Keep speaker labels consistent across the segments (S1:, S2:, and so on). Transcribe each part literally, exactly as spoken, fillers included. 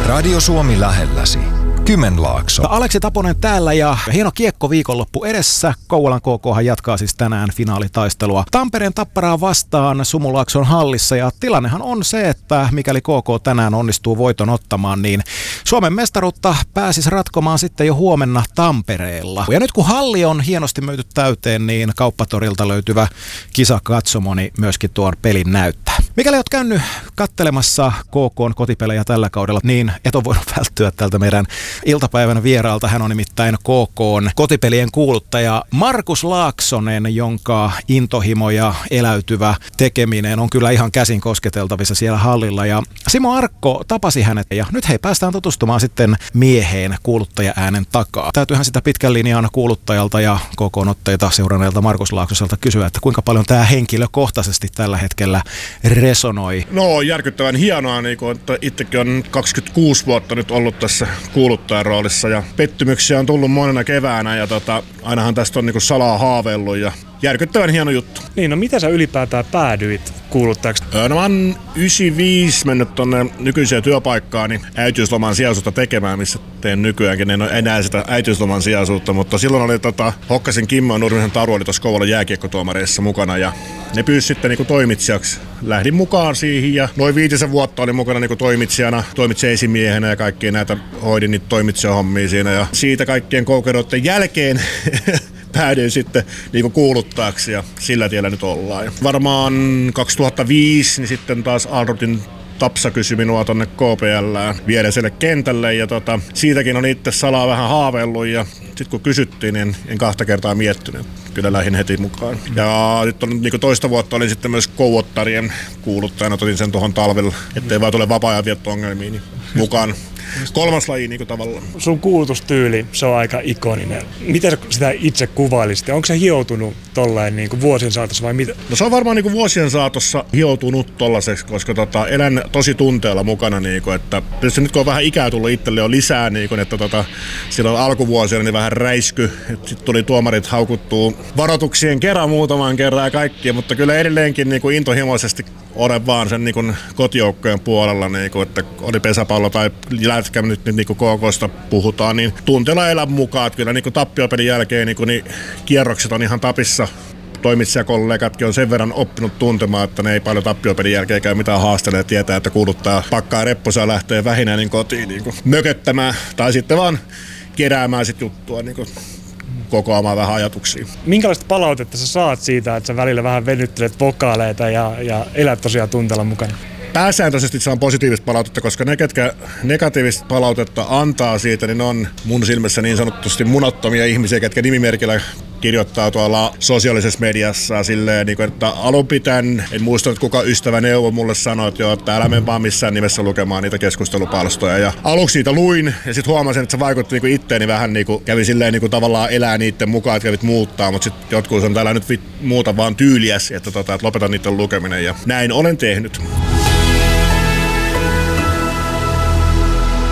S1: Radio Suomi lähelläsi. Kymenlaakso.
S2: Aleksi Taponen täällä ja hieno kiekko viikonloppu edessä. Kouvolan K K:han jatkaa siis tänään finaalitaistelua Tampereen Tapparaa vastaan Sumulaakson hallissa. Ja tilannehan on se, että mikäli K K tänään onnistuu voiton ottamaan, niin Suomen mestaruutta pääsisi ratkomaan sitten jo huomenna Tampereella. Ja nyt kun halli on hienosti myyty täyteen, niin Kauppatorilta löytyvä kisakatsomoni myöskin tuon pelin näyttää. Mikäli olet käynyt kattelemassa K K:n kotipelejä tällä kaudella, niin et ole voinut välttyä tältä meidän iltapäivän vieraalta. Hän on nimittäin K K:n kotipelien kuuluttaja Markus Laaksonen, jonka intohimo ja eläytyvä tekeminen on kyllä ihan käsin kosketeltavissa siellä hallilla. Ja Simo Arkko tapasi hänet ja nyt hei päästään tutustumaan sitten mieheen kuuluttaja-äänen takaa. Täytyyhän sitä pitkän linjan kuuluttajalta ja K K:n otteita seuranneelta Markus Laaksoselta kysyä, että kuinka paljon tämä henkilökohtaisesti tällä hetkellä resonoi.
S3: No järkyttävän hienoa, niin kuin, että itsekin on kaksikymmentäkuusi vuotta nyt ollut tässä kuuluttajan roolissa ja pettymyksiä on tullut monena keväänä ja tota, ainahan tästä on niin kuin salaa haaveillut ja järkyttävän hieno juttu.
S4: Niin, no miten sä ylipäätään päädyit kuuluttajaksi?
S3: No mä oon yhdeksänkymmentäviisi mennyt tonne nykyiseen työpaikkaani äitiysloman sijaisuutta tekemään, missä teen nykyäänkin. En ole enää sitä äitiysloman sijaisuutta, mutta silloin oli tota, Hokkasen Kimmo ja Nurmisen Taru oli tuossa Kouvolan jääkiekkotuomareissa mukana ja ne pyysi sitten niinku toimitsijaksi. Lähdin mukaan siihen ja noin viitisen vuotta olin mukana niinku toimitsijana, toimitsijaesimiehenä ja kaikkia näitä hoidin niitä toimitsijahommia siinä ja siitä kaikkien koukeroiden jälkeen päädyin sitten niin kuuluttajaksi ja sillä tiellä nyt ollaan. Ja varmaan kaksituhattaviisi niin sitten taas Alrutin Tapsa kysyi minua tonne K P L:ään viereiselle kentälle ja tota, siitäkin on itse salaa vähän haaveillut ja sitten kun kysyttiin, niin en kahta kertaa miettinyt. Kyllä lähdin heti mukaan. Ja nyt on niin toista vuotta olin sitten myös Kouvottarien kuuluttajana, otin sen tuohon talvella, ettei vaan tule vapaa-ajan vietto-ongelmiin niin mukaan. Kolmas laji niin kuin tavallaan.
S4: Sun kuulutustyyli, se on aika ikoninen. Miten sitä itse kuvailisit? Onko se hioutunut tollain niin kuin vuosien saatossa vai mitä?
S3: No se on varmaan niin kuin vuosien saatossa hioutunut tollaiseksi, koska tota, elän tosi tunteella mukana. Niin kuin, että nyt kun on vähän ikää tullut itselle on lisää, niin kuin, että tota, silloin alkuvuosina niin vähän räisky. Sitten tuli tuomarit haukuttuu varoituksien kerran muutaman kerran ja kaikkia, mutta kyllä edelleenkin niin kuin intohimoisesti olen vaan sen niin kuin kotijoukkojen puolella, niin kuin, että oli pesäpallo tai lätkä nyt, nyt niin kuin K K:sta puhutaan, niin tunteella elän mukaan. Kyllä niin kuin tappiopelin jälkeen niin, kuin, niin kierrokset on ihan tapissa. Toimitsijakollegatkin on sen verran oppinut tuntemaan, että ne ei paljon tappiopelin jälkeen käy mitään haastelee ja tietää, että kuuluttaa pakkaa repposa ja lähtee vähinään niin kotiin niin kuin mököttämään tai sitten vaan keräämään sit juttua. Niin kuin kokoamaan vähän ajatuksia.
S4: Minkälaista palautetta sä saat siitä, että sä välillä vähän venyttelet vokaaleita ja, ja elät tosiaan tunteella mukana?
S3: Pääsääntöisesti se on positiivista palautetta, koska ne, ketkä negatiivista palautetta antaa siitä, niin on mun silmissä niin sanotusti munottomia ihmisiä, ketkä nimimerkillä kirjoittaa tuolla sosiaalisessa mediassa silleen, että alun pitäen, en muista, että kuka ystävä neuvo mulle sanoi, että, joo, että älä mene vaan missään nimessä lukemaan niitä keskustelupalstoja. Ja aluksi niitä luin ja sitten huomasin, että se vaikutti niinku itteeni vähän, niinku, kävi silleen niinku tavallaan elää niiden mukaan, että kävit muuttaa, mutta sitten jotkut on täällä nyt vit, muuta vaan tyyliäs, että, tota, että lopetan niiden lukeminen ja näin olen tehnyt.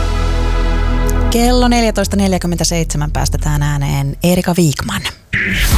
S5: Kello neljätoista neljäkymmentäseitsemän päästetään ääneen Erika Wikman.